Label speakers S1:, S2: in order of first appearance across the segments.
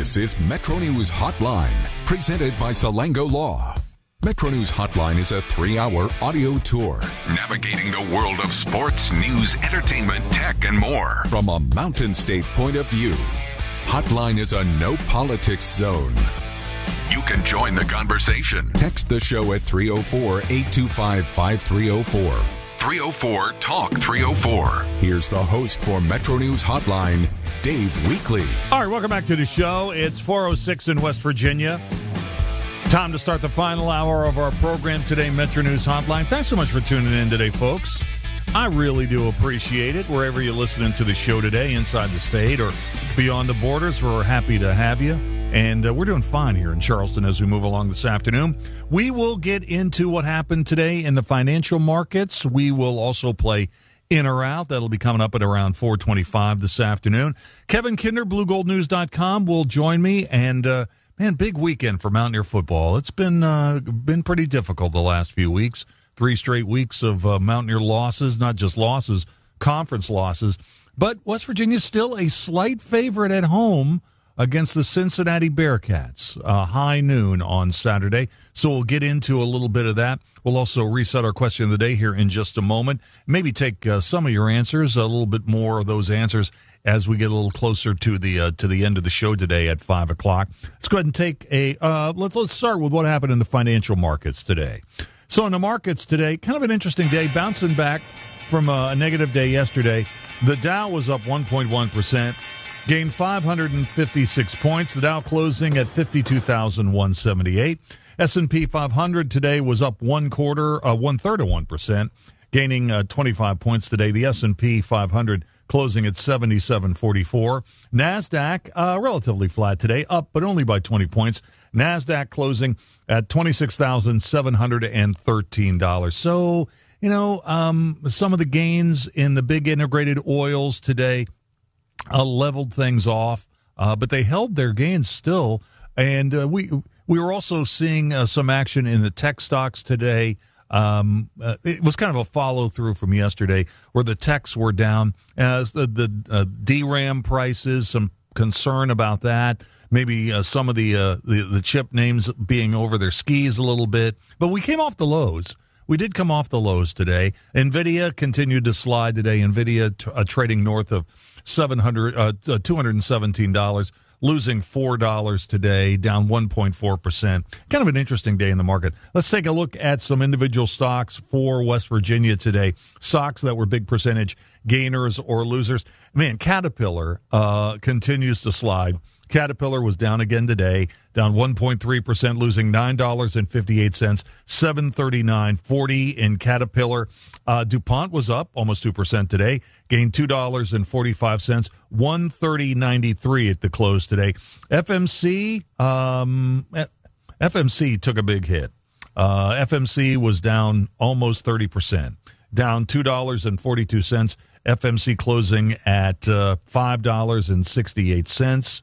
S1: This is Metro News Hotline, presented by Salango Law. Metro News Hotline is a 3-hour audio tour, navigating the world of sports, news, entertainment, tech, and more from a Mountain State point of view. Hotline is a no politics zone. You can join the conversation. Text the show at 304-825-5304. 304-TALK-304. Here's the host for Metro News Hotline, Dave Weekley.
S2: All right, welcome back to the show. It's 4:06 in West Virginia. Time to start the final hour of our program today, Metro News Hotline. Thanks so much for tuning in today, folks. I really do appreciate it. Wherever you're listening to the show today, inside the state or beyond the borders, we're happy to have you. And we're doing fine here in Charleston as we move along this afternoon. We will get into what happened today in the financial markets. We will also play In or Out. That'll be coming up at around 4:25 this afternoon. Kevin Kinder, BlueGoldNews.com, will join me. And, man, big weekend for Mountaineer football. It's been pretty difficult the last few weeks. 3 straight weeks of Mountaineer losses, not just losses, conference losses. But West Virginia's still a slight favorite at home against the Cincinnati Bearcats, high noon on Saturday. So we'll get into a little bit of that. We'll also reset our question of the day here in just a moment. Maybe take some of your answers, a little bit more of those answers as we get a little closer to the end of the show today at 5 o'clock. Let's go ahead and take let's start with what happened in the financial markets today. So in the markets today, kind of an interesting day, bouncing back from a negative day yesterday. The Dow was up 1.1%. Gained 556 points. The Dow closing at 52,178. S&P 500 today was up 1/3 of 1%, gaining 25 points today. The S&P 500 closing at 7744. NASDAQ relatively flat today, up but only by 20 points. NASDAQ closing at $26,713. So, some of the gains in the big integrated oils today leveled things off, but they held their gains still. And we were also seeing some action in the tech stocks today. It was kind of a follow-through from yesterday where the techs were down. The DRAM prices, some concern about that. Maybe some of the chip names being over their skis a little bit. But we came off the lows. We did come off the lows today. NVIDIA continued to slide today. NVIDIA trading north of $217, losing $4 today, down 1.4%. Kind of an interesting day in the market. Let's take a look at some individual stocks for West Virginia today. Stocks that were big percentage gainers or losers. Man, Caterpillar continues to slide. Caterpillar was down again today, down 1.3%, losing $9.58, $739.40 in Caterpillar. DuPont was up almost 2% today, gained $2.45, $130.93 at the close today. FMC took a big hit. FMC was down almost 30%, down $2.42. FMC closing at $5.68.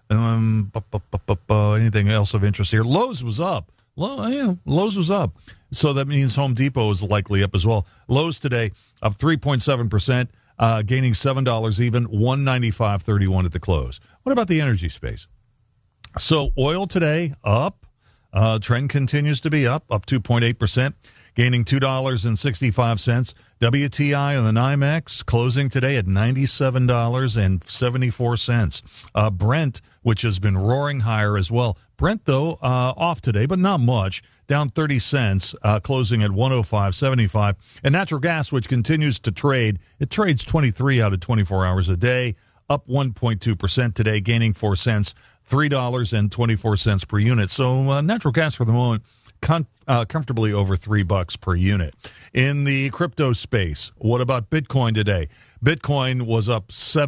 S2: Anything else of interest here? Lowe's was up. Lowe's was up. So that means Home Depot is likely up as well. Lowe's today up 3.7%, gaining $7 even, $195.31 at the close. What about the energy space? So oil today up. Trend continues to be up 2.8%, gaining $2.65. WTI on the NYMEX closing today at $97.74. Brent, which has been roaring higher as well. Brent, though, off today, but not much, down 30 cents, closing at $105.75. And natural gas, which continues to trade, it trades 23 out of 24 hours a day, up 1.2% today, gaining 4 cents, $3.24 per unit. So natural gas for the moment, comfortably over $3 per unit. In the crypto space, what about Bitcoin today? Bitcoin was up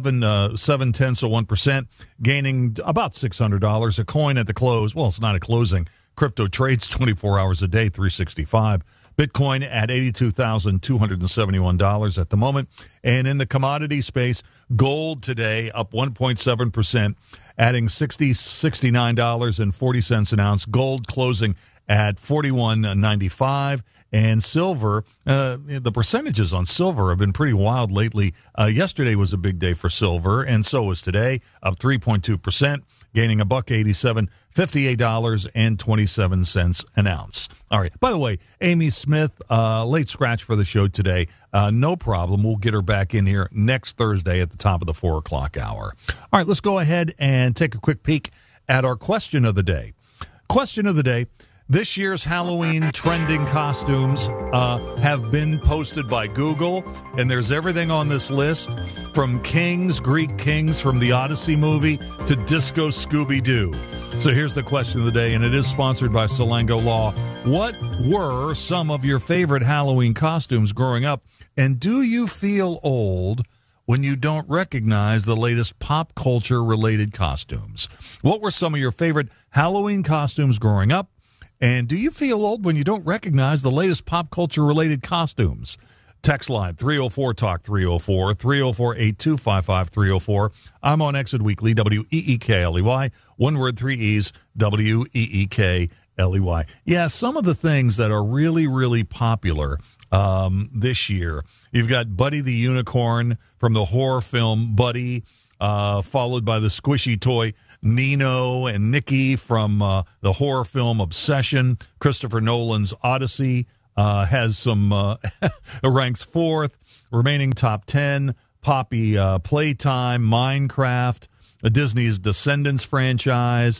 S2: 0.7%, gaining about $600 a coin at the close. Well, it's not a closing. Crypto trades 24 hours a day, 365. Bitcoin at $82,271 at the moment. And in the commodity space, gold today up 1.7%, adding $69.40 an ounce. Gold closing at $41.95. And silver, the percentages on silver have been pretty wild lately. Yesterday was a big day for silver, and so was today, up 3.2%. gaining $1.87, $58.27 an ounce. All right. By the way, Amy Smith, late scratch for the show today. No problem. We'll get her back in here next Thursday at the top of the 4 o'clock hour. All right, let's go ahead and take a quick peek at our question of the day. Question of the day. This year's Halloween trending costumes have been posted by Google, and there's everything on this list from kings, Greek kings from the Odyssey movie, to Disco Scooby-Doo. So here's the question of the day, and it is sponsored by Salango Law. What were some of your favorite Halloween costumes growing up, and do you feel old when you don't recognize the latest pop culture-related costumes? What were some of your favorite Halloween costumes growing up? And do you feel old when you don't recognize the latest pop culture-related costumes? Text line 304-TALK 304-304-8255-304. I'm on Exit Weekly, WEEKLEY. One word, 3 E's, WEEKLEY. Yeah, some of the things that are really, really popular this year. You've got Buddy the Unicorn from the horror film Buddy, followed by the squishy toy Nino and Nikki from the horror film Obsession. Christopher Nolan's Odyssey has some ranks fourth. Remaining top 10, Poppy Playtime, Minecraft, Disney's Descendants franchise.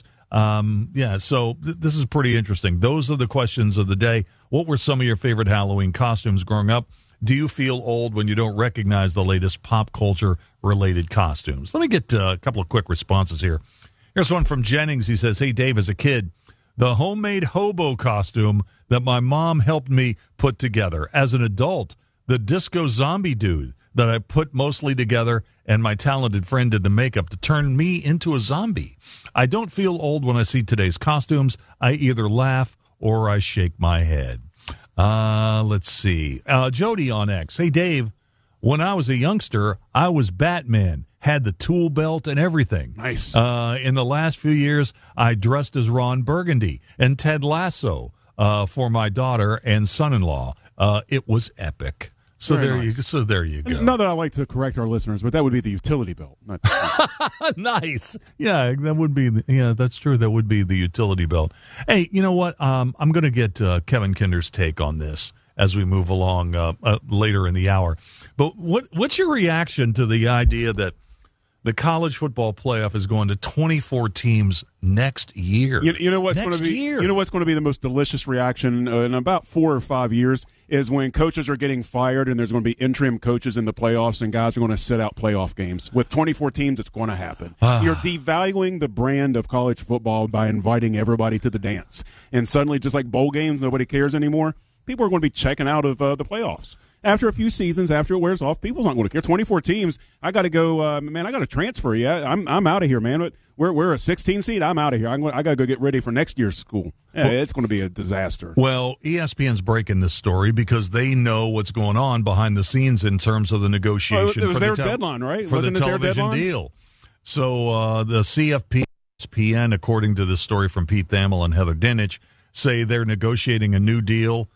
S2: So this is pretty interesting. Those are the questions of the day. What were some of your favorite Halloween costumes growing up? Do you feel old when you don't recognize the latest pop culture-related costumes? Let me get a couple of quick responses here. Here's one from Jennings. He says, hey, Dave, as a kid, the homemade hobo costume that my mom helped me put together. As an adult, the disco zombie dude that I put mostly together, and my talented friend did the makeup to turn me into a zombie. I don't feel old when I see today's costumes. I either laugh or I shake my head. Let's see. Jody on X. Hey, Dave, when I was a youngster, I was Batman. Had the tool belt and everything.
S3: Nice.
S2: In the last few years, I dressed as Ron Burgundy and Ted Lasso for my daughter and son-in-law. It was epic. So there you go.
S3: Not that I like to correct our listeners, but that would be the utility belt. Not
S2: Nice. Yeah, that would be. That's true. That would be the utility belt. Hey, you know what? I'm going to get Kevin Kinder's take on this as we move along later in the hour. But what's your reaction to the idea that the college football playoff is going to 24 teams next year?
S3: You know what's going to be? You know what's going to be the most delicious reaction in about 4 or 5 years is when coaches are getting fired and there's going to be interim coaches in the playoffs and guys are going to sit out playoff games. With 24 teams, it's going to happen. You're devaluing the brand of college football by inviting everybody to the dance. And suddenly, just like bowl games, nobody cares anymore. People are going to be checking out of the playoffs. After a few seasons, after it wears off, people's not going to care. 24 teams, I got to go, man, I got to transfer. Yeah, I'm out of here, man. We're a 16 seed. I'm out of here. I got to go get ready for next year's school. Yeah, it's going to be a disaster.
S2: Well, ESPN's breaking this story because they know what's going on behind the scenes in terms of the negotiation.
S3: It was their deadline, right?
S2: For the television deal. So the CFP, ESPN, according to this story from Pete Thamel and Heather Dinich, say they're negotiating a new deal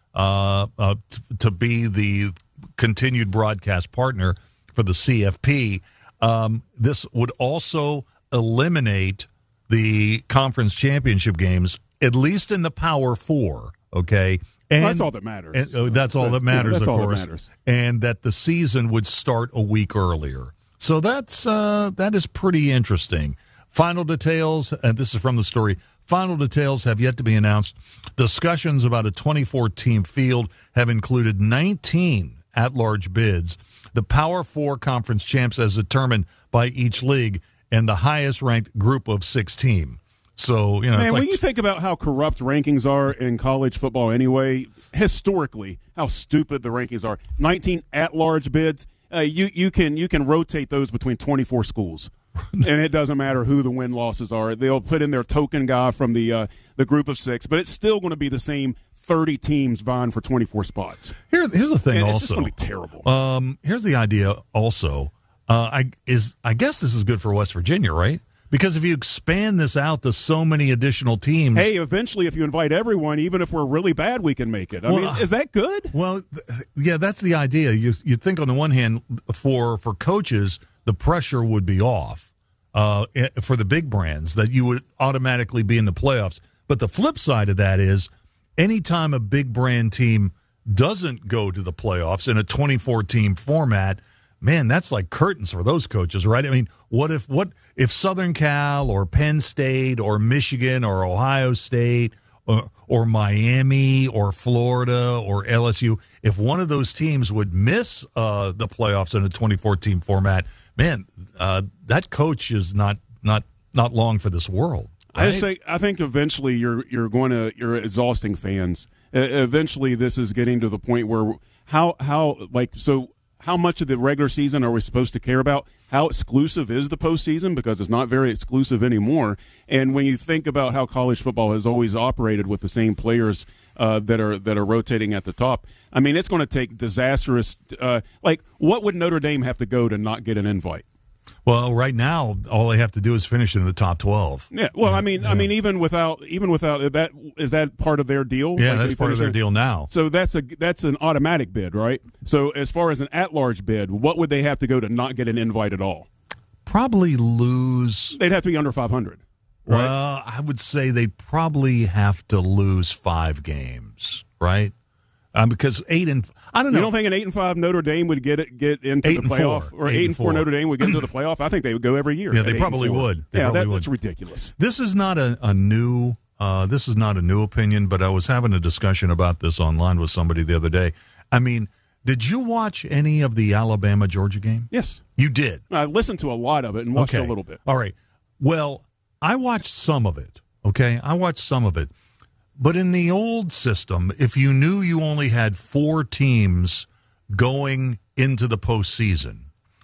S2: to be the continued broadcast partner for the CFP. This would also eliminate the conference championship games, at least in the Power Four, okay?
S3: And that's all that matters.
S2: That's all that matters,
S3: that's
S2: of
S3: all
S2: course.
S3: That matters.
S2: And that the season would start a week earlier. So that is pretty interesting. Final details, and this is from the story, final details have yet to be announced. Discussions about a 24-team field have included 19 at-large bids. The Power Four conference champs as determined by each league, and the highest-ranked group of 6 team. So,
S3: man, when you think about how corrupt rankings are in college football anyway, historically, how stupid the rankings are. 19 at-large bids, you can rotate those between 24 schools. And it doesn't matter who the win-losses are. They'll put in their token guy from the group of 6, but it's still going to be the same 30 teams vying for 24 spots.
S2: Here's the thing.
S3: And
S2: also,
S3: it's just going to be terrible.
S2: Here's the idea. Also, I guess this is good for West Virginia, right? Because if you expand this out to so many additional teams,
S3: hey, eventually, if you invite everyone, even if we're really bad, we can make it. I mean, is that good?
S2: Well, yeah, that's the idea. You think on the one hand, for coaches, the pressure would be off. for the big brands, that you would automatically be in the playoffs. But the flip side of that is anytime a big brand team doesn't go to the playoffs in a 24-team format, man, that's like curtains for those coaches, right? I mean, what if Southern Cal or Penn State or Michigan or Ohio State or Miami or Florida or LSU, if one of those teams would miss the playoffs in a 24-team format, man, that coach is not long for this world. Right?
S3: I think eventually you're exhausting fans. Eventually, this is getting to the point where how much of the regular season are we supposed to care about? How exclusive is the postseason? Because it's not very exclusive anymore. And when you think about how college football has always operated with the same players that are rotating at the top, I mean, it's going to take disastrous. What would Notre Dame have to go to not get an invite?
S2: Well, right now, all they have to do is finish in the top 12.
S3: Yeah. Well, I mean, even without that, is that part of their deal?
S2: Yeah, that's part of their deal now.
S3: So that's an automatic bid, right? So as far as an at-large bid, what would they have to go to not get an invite at all?
S2: Probably lose.
S3: They'd have to be under 500. Right?
S2: Well, I would say they probably have to lose 5 games, right? Because I don't know.
S3: You don't think an 8-5 Notre Dame would get into the playoff, or 8-4 Notre Dame would get into the playoff? I think they would go every year.
S2: Yeah, they probably would.
S3: That's ridiculous.
S2: This is not a new opinion, but I was having a discussion about this online with somebody the other day. I mean, did you watch any of the Alabama-Georgia game?
S3: Yes,
S2: you did.
S3: I listened to a lot of it and watched a little bit.
S2: All right. Well, I watched some of it. Okay, I watched some of it. But in the old system, if you knew you only had 4 teams going into the postseason,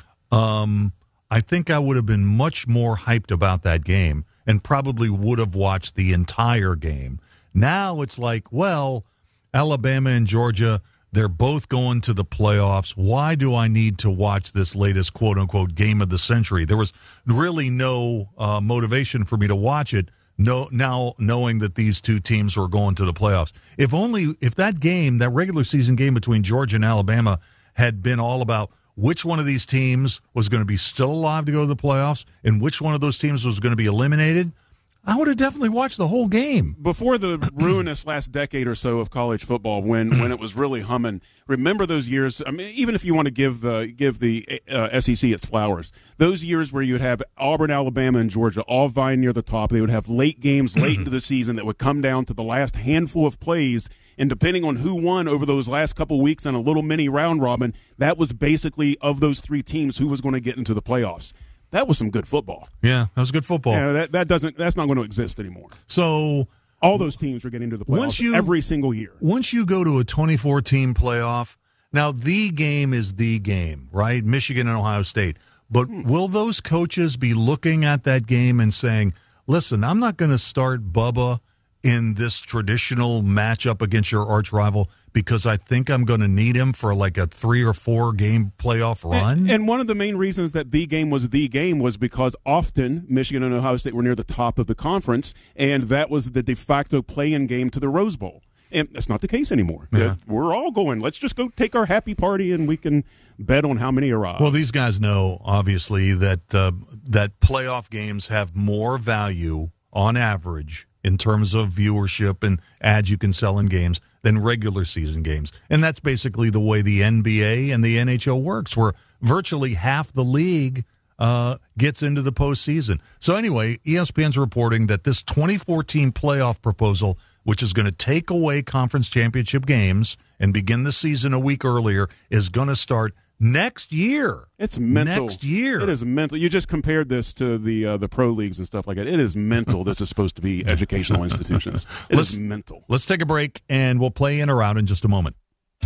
S2: I think I would have been much more hyped about that game and probably would have watched the entire game. Now it's like, well, Alabama and Georgia, they're both going to the playoffs. Why do I need to watch this latest quote-unquote game of the century? There was really no motivation for me to watch it. Now knowing that these two teams were going to the playoffs. If that game, that regular season game between Georgia and Alabama, had been all about which one of these teams was going to be still alive to go to the playoffs and which one of those teams was going to be eliminated, I would have definitely watched the whole game.
S3: Before the ruinous last decade or so of college football, when it was really humming, remember those years? I mean, even if you want to give the SEC its flowers, those years where you would have Auburn, Alabama, and Georgia all vying near the top. They would have late games late into the season that would come down to the last handful of plays, and depending on who won over those last couple weeks in a little mini round robin, that was basically, of those 3 teams, who was going to get into the playoffs. That was some good football.
S2: Yeah, that was good football.
S3: Yeah, that's not going to exist anymore.
S2: So
S3: all those teams are getting into the playoffs every single year.
S2: Once you go to a 24-team playoff, now the game is the game, right? Michigan and Ohio State. But will those coaches be looking at that game and saying, listen, I'm not going to start Bubba in this traditional matchup against your arch rival because I think I'm going to need him for like a 3 or 4 game playoff run.
S3: And one of the main reasons that the game was because often Michigan and Ohio State were near the top of the conference, and that was the de facto play-in game to the Rose Bowl. And that's not the case anymore.
S2: Yeah.
S3: We're all going, let's just go take our happy party and we can bet on how many arrive.
S2: Well, these guys know, obviously, that that playoff games have more value on average in terms of viewership and ads you can sell in games than regular season games. And that's basically the way the NBA and the NHL works, where virtually half the league gets into the postseason. So anyway, ESPN's reporting that this 24-team playoff proposal, which is going to take away conference championship games and begin the season a week earlier, is going to start next year.
S3: It's mental.
S2: Next year.
S3: It is mental. You just compared this to the pro leagues and stuff like that. It is mental. This is supposed to be educational institutions. It is mental.
S2: Let's take a break, and we'll play in or out in just a moment.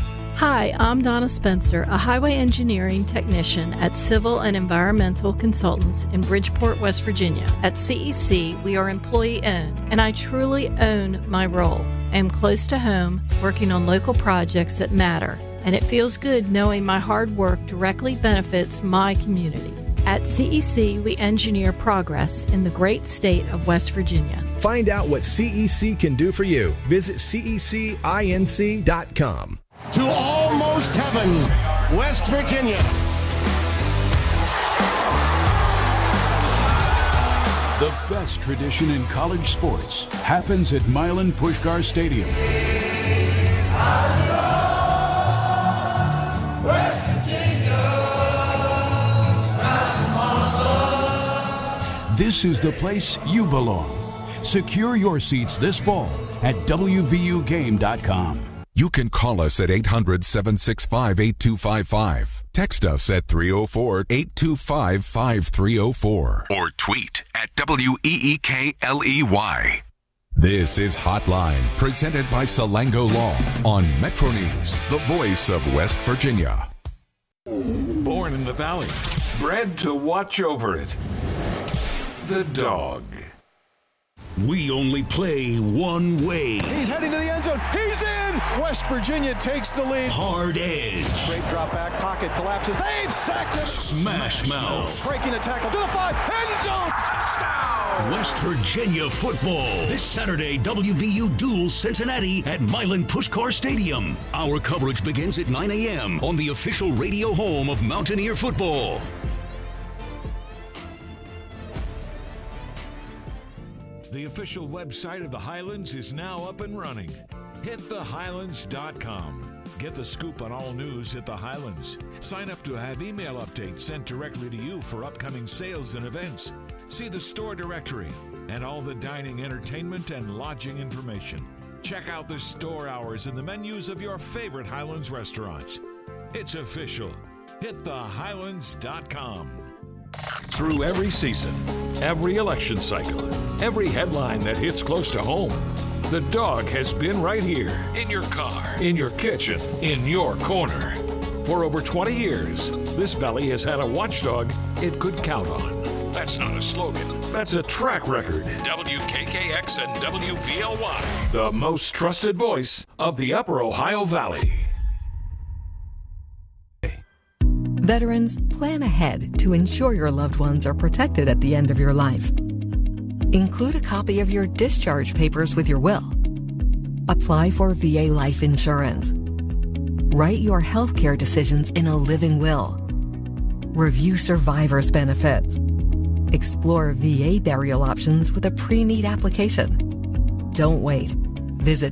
S4: Hi, I'm Donna Spencer, a highway engineering technician at Civil and Environmental Consultants in Bridgeport, West Virginia. At CEC, we are employee-owned, and I truly own my role. I am close to home, working on local projects that matter, and it feels good knowing my hard work directly benefits my community. At CEC, we engineer progress in the great state of West Virginia.
S5: Find out what CEC can do for you. Visit CECinc.com.
S6: To almost heaven, West Virginia. The best tradition in college sports happens at Milan Puskar Stadium. West Virginia. This is the place you belong. Secure your seats this fall at WVUGame.com.
S1: You can call us at 800-765-8255. Text us at 304-825-5304. Or tweet at WEEKLEY. This is Hotline, presented by Salango Law on Metro News, the voice of West Virginia.
S7: Born in the Valley, bred to watch over it. The Dog.
S6: We only play one way.
S8: He's heading to the end zone. He's in! West Virginia takes the lead.
S6: Hard edge.
S8: Great drop back. Pocket collapses. They've sacked him.
S6: Smash mouth.
S8: Breaking a tackle to the 5. End zone. Touchdown.
S6: West Virginia football. This Saturday, WVU duels Cincinnati at Milan Puskar Stadium. Our coverage begins at 9 a.m. on the official radio home of Mountaineer football.
S7: The official website of the Highlands is now up and running. HitTheHighlands.com. Get the scoop on all news at the Highlands. Sign up to have email updates sent directly to you for upcoming sales and events. See the store directory and all the dining, entertainment, and lodging information. Check out the store hours and the menus of your favorite Highlands restaurants. It's official. HitTheHighlands.com. Through every season, every election cycle, every headline that hits close to home, the Dog has been right here, in your car, in your kitchen, in your corner. For over 20 years, this valley has had a watchdog it could count on. That's not a slogan, that's a track record. WKKX and WVLY, the most trusted voice of the Upper Ohio Valley.
S9: Veterans, plan ahead to ensure your loved ones are protected at the end of your life. Include a copy of your discharge papers with your will. Apply for VA life insurance. Write your healthcare decisions in a living will. Review survivor's benefits. Explore VA burial options with a pre-need application. Don't wait. Visit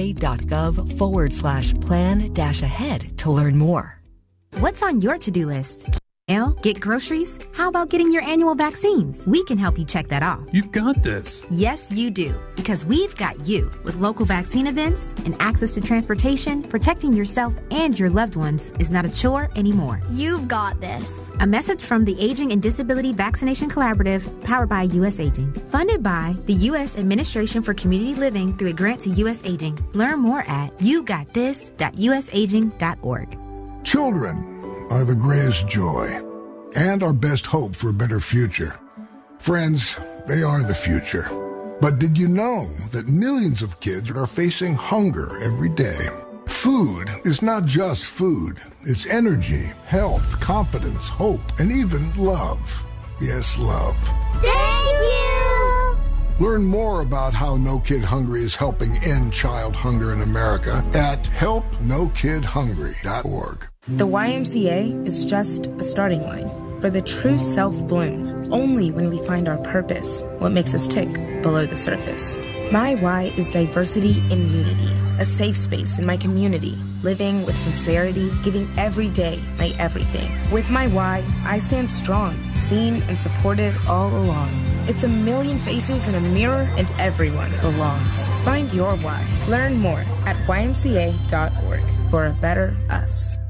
S9: va.gov/plan-ahead to learn more.
S10: What's on your to-do list? Get groceries? How about getting your annual vaccines? We can help you check that off.
S11: You've got this.
S10: Yes, you do. Because we've got you. With local vaccine events and access to transportation, protecting yourself and your loved ones is not a chore anymore.
S12: You've got this.
S10: A message from the Aging and Disability Vaccination Collaborative, powered by U.S. Aging. Funded by the U.S. Administration for Community Living through a grant to U.S. Aging. Learn more at yougotthis.usaging.org.
S13: Children are the greatest joy and our best hope for a better future. Friends, they are the future. But did you know that millions of kids are facing hunger every day? Food is not just food. It's energy, health, confidence, hope, and even love. Yes, love.
S12: Thank you!
S13: Learn more about how No Kid Hungry is helping end child hunger in America at helpnokidhungry.org.
S14: The YMCA is just a starting line, for the true self blooms only when we find our purpose, what makes us tick below the surface. My why is diversity and unity, a safe space in my community, living with sincerity, giving every day my everything. With my why, I stand strong, seen and supported all along. It's a million faces in a mirror and everyone belongs. Find your why. Learn more at ymca.org for a better us.